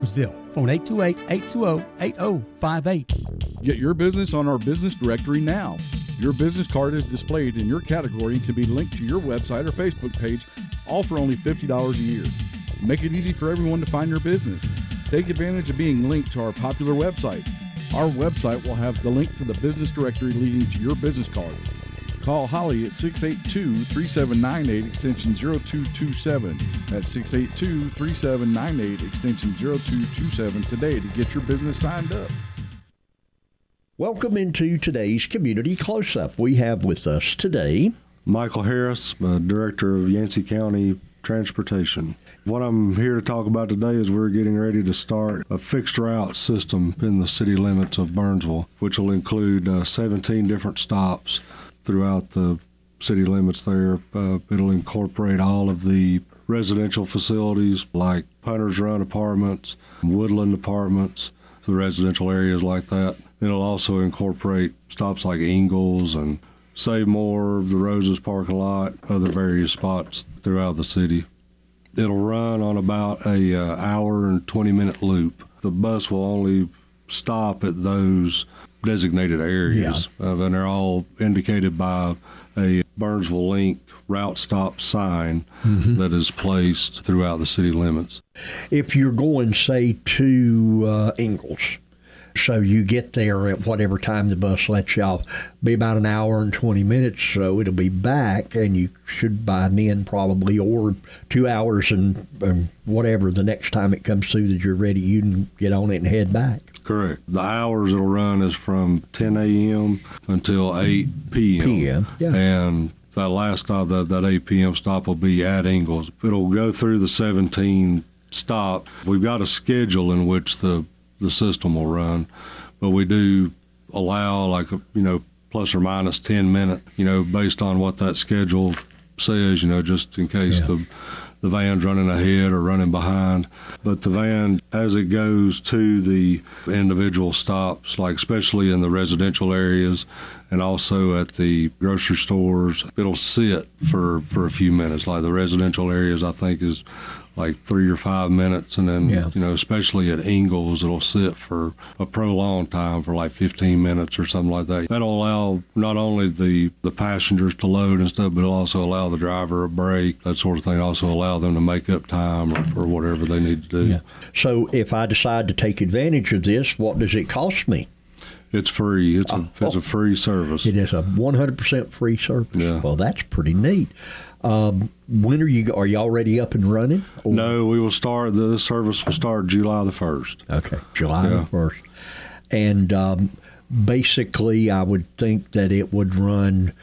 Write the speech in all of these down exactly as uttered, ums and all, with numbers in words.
Phone eight two eight, eight two zero, eight zero five eight. Get your business on our business directory now. Your business card is displayed in your category and can be linked to your website or Facebook page, all for only fifty dollars a year. Make it easy for everyone to find your business. Take advantage of being linked to our popular website. Our website will have the link to the business directory leading to your business card. Call Holly at six eight two, three seven nine eight, extension zero two two seven. That's six eight two, three seven nine eight, extension zero two two seven today to get your business signed up. Welcome into today's Community Close-Up. We have with us today Michael Harris, uh, Director of Yancey County Transportation. What I'm here to talk about today is we're getting ready to start a fixed route system in the city limits of Burnsville, which will include uh, seventeen different stops throughout the city limits there. Uh, it'll incorporate all of the residential facilities like Hunters Run Apartments, Woodland Apartments, the residential areas like that. It'll also incorporate stops like Ingalls and Save More, the Roses parking lot, other various spots throughout the city. It'll run on about a uh, hour and twenty minute loop. The bus will only stop at those designated areas, yeah. uh, and they're all indicated by a Burnsville Link route stop sign mm-hmm. that is placed throughout the city limits. If you're going, say, to uh, Ingalls, so you get there at whatever time the bus lets you off, be about an hour and twenty minutes, so it'll be back, and you should by then probably, or two hours and, and whatever, the next time it comes through that you're ready, you can get on it and head back. Correct. The hours it'll run is from ten a.m. until eight p.m. P M, yeah. And that last stop, that, that eight p.m. stop will be at Ingalls. It'll go through the seventeen stops. We've got a schedule in which the the system will run, but we do allow like, a, you know, plus or minus ten minutes, you know, based on what that schedule says, you know, just in case yeah. the the van's running ahead or running behind. But the van, as it goes to the individual stops, like especially in the residential areas and also at the grocery stores, it'll sit for, for a few minutes. Like the residential areas, I think, is like three or five minutes, and then yeah. you know, especially at Ingalls, it'll sit for a prolonged time for like fifteen minutes or something like that. That'll allow not only the the passengers to load and stuff, but it'll also allow the driver a break, that sort of thing. Also allow them to make up time or, or whatever they need to do. Yeah. So if I decide to take advantage of this, what does it cost me? It's free. It's a uh, it's a free service. It is a one hundred percent free service. Yeah. Well, that's pretty neat. Um, when are you? Are you already up and running? Or? No, we will start. The service will start July the first. Okay, July yeah. the first. And um, basically, I would think that it would run.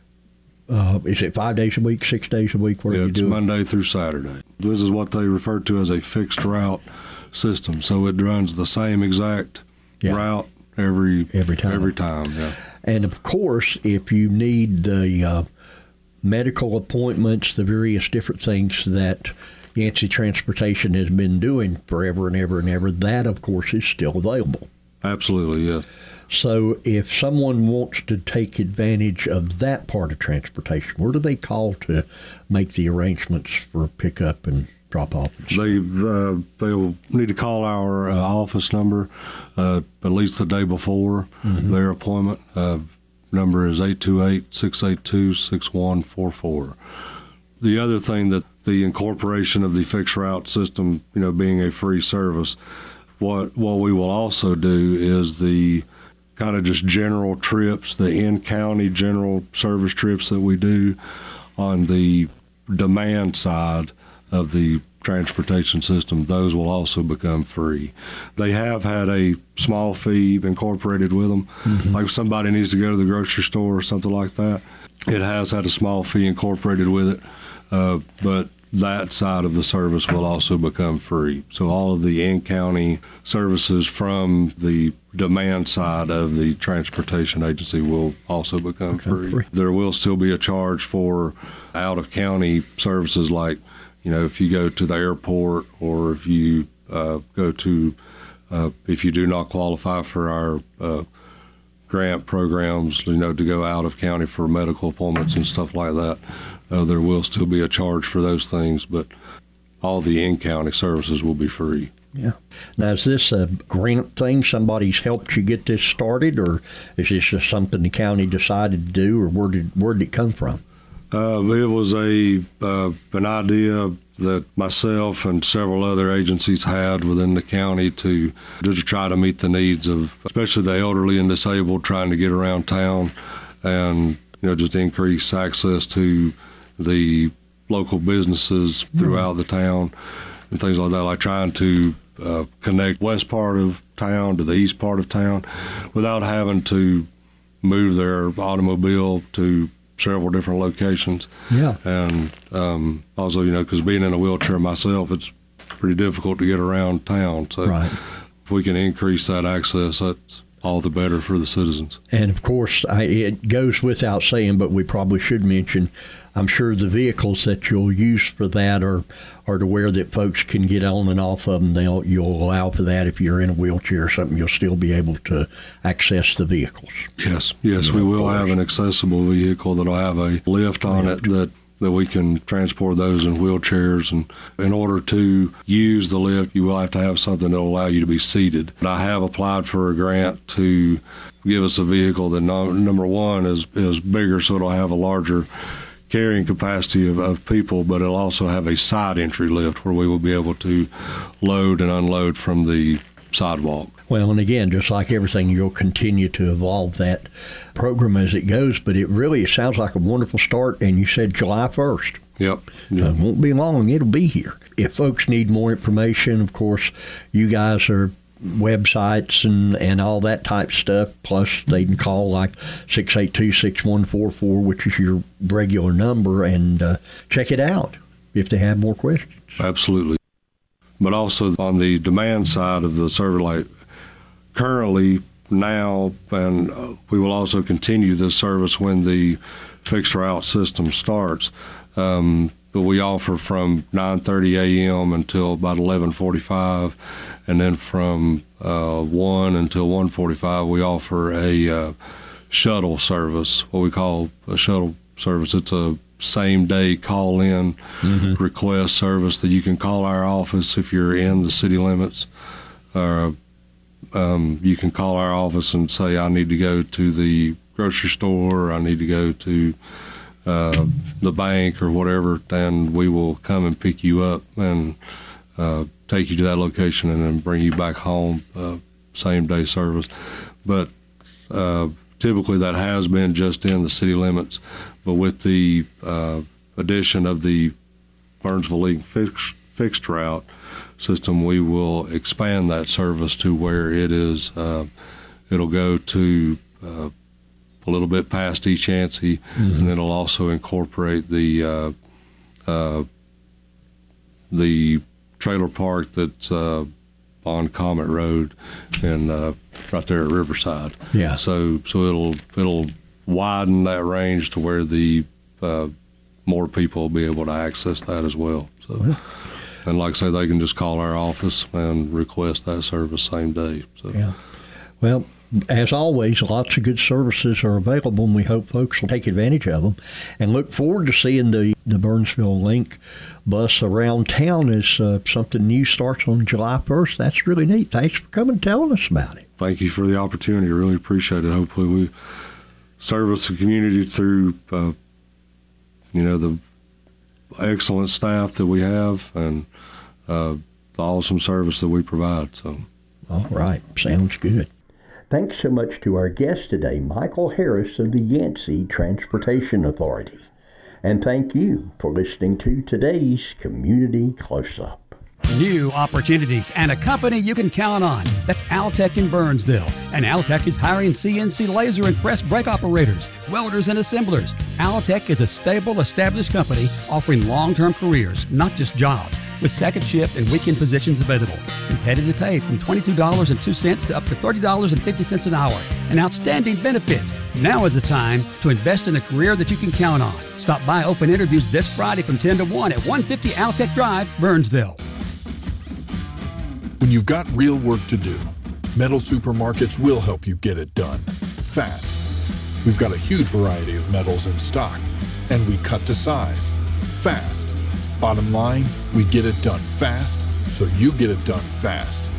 Uh, is it five days a week, six days a week? Where yeah, you it's do Monday it? through Saturday. This is what they refer to as a fixed route system. So it runs the same exact yeah. route every every time. Every time. Yeah. And of course, if you need the uh, medical appointments, the various different things that Yancey Transportation has been doing forever and ever and ever, that, of course, is still available. Absolutely, yeah. So if someone wants to take advantage of that part of transportation, where do they call to make the arrangements for pickup and drop-off? They, uh, they'll need to call our uh, office number uh, at least the day before mm-hmm. their appointment. Uh, number is eight two eight, six eight two, six one four four. The other thing that the incorporation of the fixed route system, you know, being a free service, what what we will also do is the kind of just general trips, the in-county general service trips that we do on the demand side of the transportation system, those will also become free. They have had a small fee incorporated with them. Mm-hmm. Like if somebody needs to go to the grocery store or something like that, it has had a small fee incorporated with it, uh, but that side of the service will also become free. So all of the in-county services from the demand side of the transportation agency will also become free. free. There will still be a charge for out-of-county services, like, you know, if you go to the airport or if you uh, go to, uh, if you do not qualify for our uh, grant programs, you know, to go out of county for medical appointments and stuff like that, uh, there will still be a charge for those things, but all the in-county services will be free. Yeah. Now, is this a grant thing? Somebody's helped you get this started, or is this just something the county decided to do, or where did where did it come from? Uh, it was a uh, an idea that myself and several other agencies had within the county to to try to meet the needs of especially the elderly and disabled trying to get around town, and you know just increase access to the local businesses throughout the town and things like that, like trying to uh, connect west part of town to the east part of town without having to move their automobile to several different locations. Yeah. And um, also, you know, because being in a wheelchair myself, it's pretty difficult to get around town. So right. if we can increase that access, that's all the better for the citizens. And of course, I, it goes without saying, but we probably should mention, I'm sure the vehicles that you'll use for that are, are to where that folks can get on and off of them. They'll, you'll allow for that. If you're in a wheelchair or something, you'll still be able to access the vehicles. Yes, yes, we will have an accessible vehicle that'll have a lift on it that, that we can transport those in wheelchairs. And in order to use the lift, you will have to have something that will allow you to be seated. I have applied for a grant to give us a vehicle that, no, number one, is, is bigger, so it'll have a larger carrying capacity of, of people, but it'll also have a side entry lift where we will be able to load and unload from the sidewalk. Well, and again, just like everything, you'll continue to evolve that program as it goes, but it really it sounds like a wonderful start, and you said July first. Yep. So it won't be long, it'll be here. If folks need more information, of course, you guys are websites and, and all that type stuff, plus they can call like six eight two, six one four four, which is your regular number, and uh, check it out if they have more questions. Absolutely. But also on the demand side of the service, like currently now, and we will also continue this service when the fixed route system starts, um, but we offer from nine thirty a.m. until about eleven forty-five, and then from uh, one until one forty-five, we offer a uh, shuttle service, what we call a shuttle service. It's a same-day call-in mm-hmm. request service that you can call our office if you're in the city limits. Uh, um, you can call our office and say, I need to go to the grocery store, or I need to go to uh, the bank or whatever, and we will come and pick you up and uh, take you to that location and then bring you back home, uh, same-day service. But uh, typically that has been just in the city limits. But with the uh, addition of the Burnsville fixed, fixed route system, we will expand that service to where it is. Uh, it'll go to uh, a little bit past East Yancey, mm-hmm. and then it'll also incorporate the uh, uh, the trailer park that's uh, on Comet Road and uh, right there at Riverside. Yeah. So so it'll it'll widen that range to where the uh, more people will be able to access that as well. So, well, and like I say, they can just call our office and request that service same day. So. Yeah. Well, as always, lots of good services are available, and we hope folks will take advantage of them and look forward to seeing the, the Burnsville Link bus around town as uh, something new starts on July first. That's really neat. Thanks for coming and telling us about it. Thank you for the opportunity. I really appreciate it. Hopefully we service the community through, uh, you know, the excellent staff that we have and uh, the awesome service that we provide. So, all right. Sounds good. Thanks so much to our guest today, Michael Harris of the Yancey Transportation Authority. And thank you for listening to today's Community Close-Up. New opportunities and a company you can count on. That's Altec in Burnsville. And Altec is hiring C N C laser and press brake operators, welders, and assemblers. Altec is a stable, established company offering long-term careers, not just jobs, with second shift and weekend positions available. Competitive pay from twenty-two dollars and two cents to up to thirty dollars and fifty cents an hour. And outstanding benefits. Now is the time to invest in a career that you can count on. Stop by open interviews this Friday from ten to one at one fifty Altec Drive, Burnsville. When you've got real work to do, Metal Supermarkets will help you get it done, fast. We've got a huge variety of metals in stock, and we cut to size, fast. Bottom line, we get it done fast so you get it done fast.